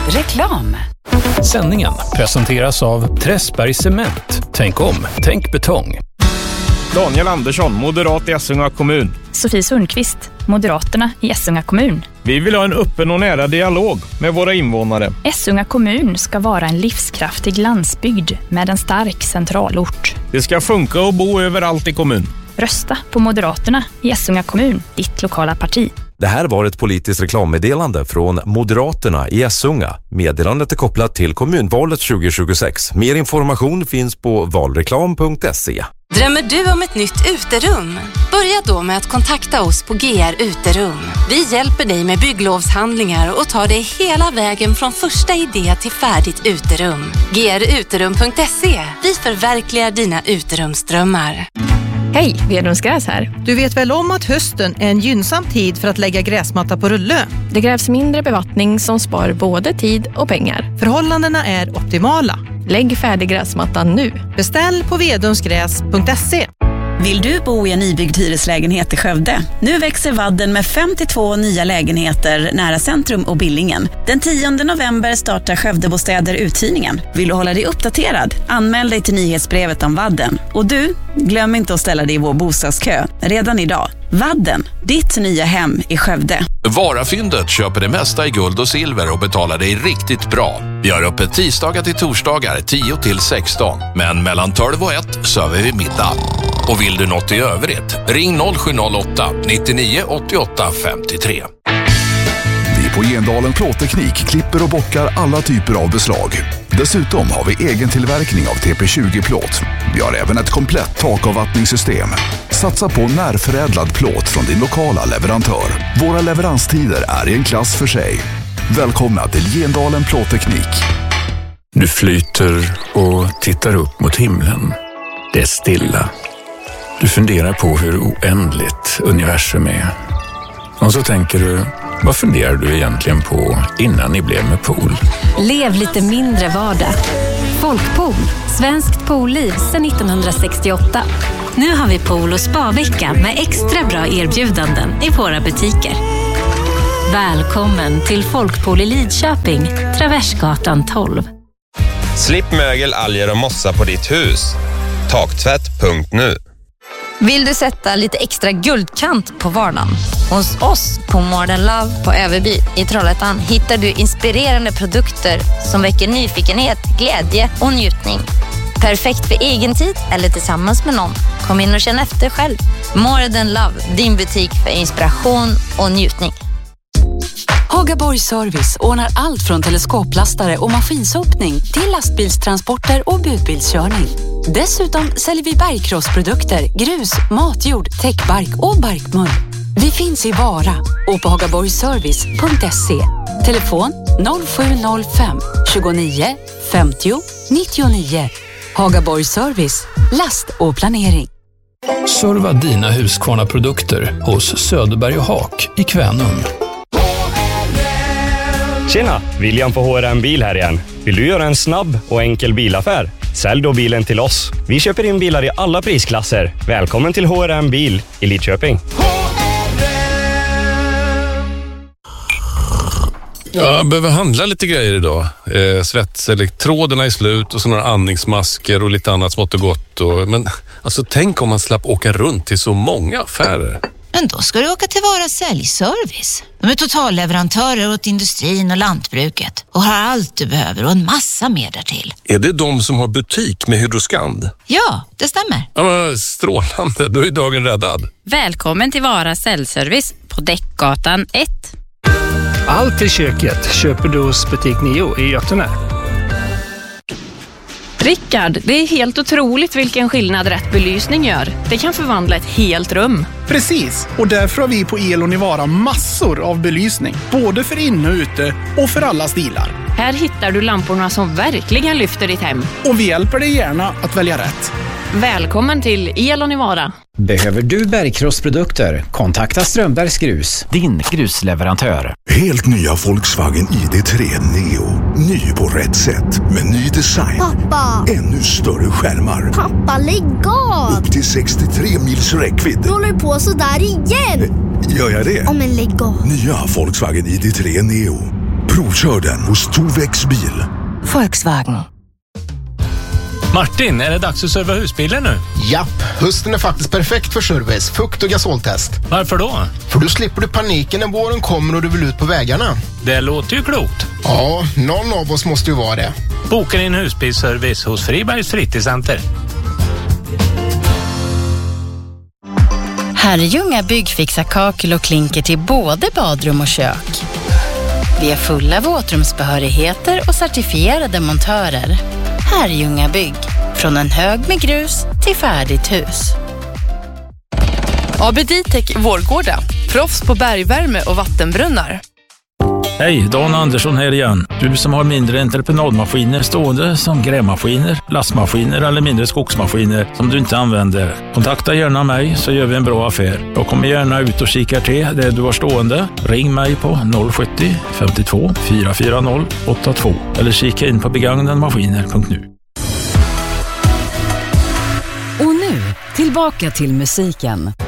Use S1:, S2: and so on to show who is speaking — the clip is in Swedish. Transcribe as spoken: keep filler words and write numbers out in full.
S1: Reklam.
S2: Sändningen presenteras av Träsberg Cement. Tänk om, tänk betong.
S3: Daniel Andersson, moderat i Essunga kommun.
S4: Sofie Sundqvist, Moderaterna i Essunga kommun.
S3: Vi vill ha en öppen och nära dialog med våra invånare.
S4: Essunga kommun ska vara en livskraftig landsbygd med en stark centralort.
S3: Det ska funka och bo överallt i kommun.
S4: Rösta på Moderaterna i Essunga kommun, ditt lokala parti.
S5: Det här var ett politiskt reklammeddelande från Moderaterna i Essunga. Meddelandet är kopplat till kommunvalet tjugo tjugosex. Mer information finns på valreklam punkt se.
S1: Drömmer du om ett nytt uterum? Börja då med att kontakta oss på G R Uterum. Vi hjälper dig med bygglovshandlingar och tar dig hela vägen från första idé till färdigt uterum. G R uterum punkt se. Vi förverkligar dina uterumsdrömmar.
S6: Hej, Vedums gräs här.
S7: Du vet väl om att hösten är en gynnsam tid för att lägga gräsmatta på rulle?
S6: Det krävs mindre bevattning som spar både tid och pengar.
S7: Förhållandena är optimala.
S6: Lägg färdig gräsmattan nu.
S7: Beställ på vedumsgräs punkt se.
S8: Vill du bo i en nybyggd hyreslägenhet i Skövde? Nu växer Vadden med femtiotvå nya lägenheter nära centrum och Billingen. Den tionde november startar Skövdebostäder uthyrningen. Vill du hålla dig uppdaterad? Anmäl dig till nyhetsbrevet om Vadden. Och du, glöm inte att ställa dig i vår bostadskö redan idag. Vadden, ditt nya hem i Skövde.
S9: Varafyndet köper det mesta i guld och silver och betalar dig riktigt bra. Vi har öppet tisdagar till torsdagar tio till sexton. Men mellan tolv och ett server vi middag. Och vill du något i övrigt? Ring noll sju noll åtta nittionio åttioåtta femtiotre.
S10: Vi på Gendalen Plåtteknik klipper och bockar alla typer av beslag. Dessutom har vi egen tillverkning av T P tjugo-plåt. Vi har även ett komplett takavvattningssystem. Satsa på närförädlad plåt från din lokala leverantör. Våra leveranstider är i en klass för sig. Välkomna till Gendalen Plåtteknik.
S2: Du flyter och tittar upp mot himlen. Det är stilla. Du funderar på hur oändligt universum är. Och så tänker du, vad funderar du egentligen på innan ni blev med pool?
S11: Lev lite mindre vardag. Folkpool, svenskt poolliv sedan nittonhundrasextioåtta. Nu har vi pool- och spa-vecka med extra bra erbjudanden i våra butiker. Välkommen till Folkpool i Lidköping, Traversgatan tolv.
S12: Slipp mögel, alger och mossa på ditt hus. Taktvätt punkt nu.
S13: Vill du sätta lite extra guldkant på vardagen? Hos oss på Modern Love på Överby i Trollhättan hittar du inspirerande produkter som väcker nyfikenhet, glädje och njutning. Perfekt för egen tid eller tillsammans med någon. Kom in och känn efter själv. Modern Love, din butik för inspiration och njutning.
S1: Hagaborg Service ordnar allt från teleskoplastare och maskinsopning till lastbilstransporter och budbilskörning. Dessutom säljer vi bergkrossprodukter, grus, matjord, täckbark och barkmull. Vi finns i Vara och på hagaborgservice punkt se. Telefon noll sju noll fem tjugonio femtio nittionio. Hagaborg Service, last och planering.
S2: Serva dina Husqvarna-produkter hos Söderberg och Hak i Kvänum.
S14: Tjena, William på H R M Bil här igen. Vill du göra en snabb och enkel bilaffär? Sälj då bilen till oss. Vi köper in bilar i alla prisklasser. Välkommen till H R M Bil i Lidköping.
S15: Ja, jag behöver handla lite grejer idag. Eh, Svetselektroderna är slut och så några andningsmasker och lite annat smått och gott. Och, men alltså tänk om man slapp åka runt till så många affärer.
S16: Men då ska du åka till Vara Säljservice. De är totalleverantörer åt industrin och lantbruket och har allt du behöver och en massa mer därtill.
S15: Är det de som har butik med Hydroskand?
S16: Ja, det stämmer.
S15: Ja, men strålande. Då är dagen räddad.
S17: Välkommen till Vara Säljservice på Däckgatan ett.
S18: Allt i köket köper du hos butik Nio i Götene.
S6: Rickard, det är helt otroligt vilken skillnad rätt belysning gör. Det kan förvandla ett helt rum.
S19: Precis, och därför har vi på Elon i Vara massor av belysning. Både för inne och ute och för alla stilar.
S6: Här hittar du lamporna som verkligen lyfter ditt hem.
S19: Och vi hjälper dig gärna att välja rätt.
S6: Välkommen till Elon i Vara.
S20: Behöver du bergkrossprodukter? Kontakta Strömbergs Grus, din grusleverantör.
S10: Helt nya Volkswagen I D tre Neo. Ny på rätt sätt med ny design.
S8: Pappa!
S10: Ännu större skärmar.
S8: Pappa, lägg av!
S10: Upp till sextiotre mils räckvidd.
S8: Du håller på så där igen!
S10: Gör jag det?
S8: Om en lägg av.
S10: Nya Volkswagen I D tre Neo. Provkör den hos Tovex bil.
S1: Volkswagen.
S21: Martin, är det dags att serva husbilen nu?
S22: Japp, hösten är faktiskt perfekt för service, fukt och gasoltest.
S21: Varför då?
S22: För då slipper du paniken när våren kommer och du vill ut på vägarna.
S21: Det låter ju klokt.
S22: Ja, någon av oss måste ju vara det.
S21: Boka din husbilsservice hos Fribergs fritidscenter.
S23: Herrljunga Bygg fixar kakel och klinker till både badrum och kök. Vi är fulla våtrumsbehörigheter och certifierade montörer. Herrljunga Bygg. Från en hög med grus till färdigt hus.
S24: A B D-Tech Vårgårda. Proffs på bergvärme och vattenbrunnar.
S2: Hej, Dan Andersson här igen. Du som har mindre entreprenadmaskiner stående som grävmaskiner, lastmaskiner eller mindre skogsmaskiner som du inte använder. Kontakta gärna mig så gör vi en bra affär. Jag kommer gärna ut och kikar till det du har stående. Ring mig på noll sjuttio femtiotvå fyra fyra noll åtta två eller kika in på begagnadmaskiner punkt nu.
S1: Och nu, tillbaka till musiken.